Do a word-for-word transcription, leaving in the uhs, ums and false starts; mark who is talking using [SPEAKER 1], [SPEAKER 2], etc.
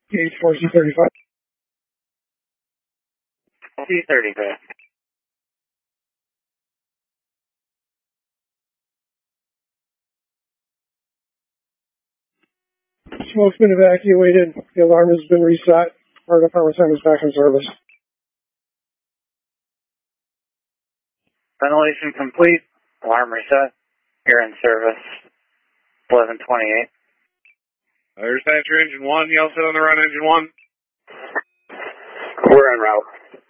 [SPEAKER 1] Gauge four C thirty-five.
[SPEAKER 2] C thirty-five.
[SPEAKER 1] Smoke's been evacuated. The alarm has been reset. Our department time is back in service.
[SPEAKER 2] Ventilation complete. Alarm reset. You're in service. eleven twenty-eight.
[SPEAKER 3] There's Thatcher engine one. You all set on the run, engine one?
[SPEAKER 2] We're en route.